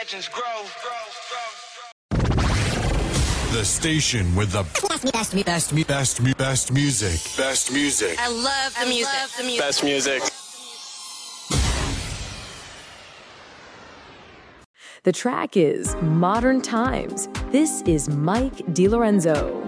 legends grow. The station with the best music. Best music. I love the music. Best music. The track is Modern Times. This is Mike DiLorenzo.